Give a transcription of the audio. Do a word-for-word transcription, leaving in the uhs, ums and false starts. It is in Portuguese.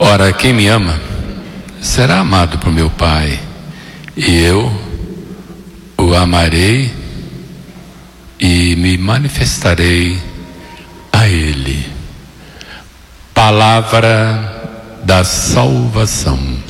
Ora, quem me ama será amado por meu Pai, e eu o amarei e me manifestarei a Ele. Palavra da salvação.